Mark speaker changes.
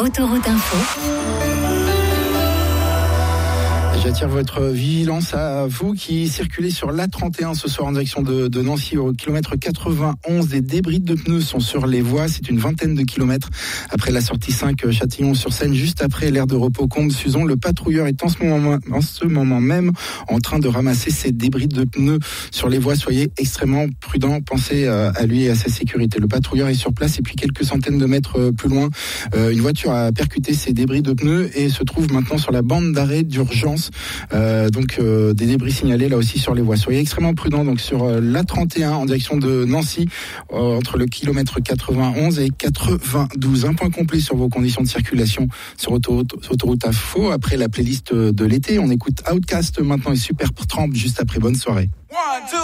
Speaker 1: Autoroute Info.
Speaker 2: J'attire votre vigilance à vous qui circulez sur l'A31 ce soir en direction de Nancy au kilomètre 91. Des débris de pneus sont sur les voies. C'est une vingtaine de kilomètres après la sortie 5 Châtillon-sur-Seine, juste après l'aire de repos Combe-Suzon. Le patrouilleur est en ce moment même en train de ramasser ces débris de pneus sur les voies. Soyez extrêmement prudents. Pensez à lui et à sa sécurité. Le patrouilleur est sur place et puis quelques centaines de mètres plus loin, une voiture a percuté ces débris de pneus et se trouve maintenant sur la bande d'arrêt d'urgence. Des débris signalés là aussi sur les voies. Soyez extrêmement prudents donc sur l'A31 en direction de Nancy entre le kilomètre 91 et 92. Un point complet sur vos conditions de circulation sur autoroute Info. Après la playlist de l'été, on écoute Outcast maintenant et Supertramp juste après. Bonne soirée.
Speaker 3: 1, 2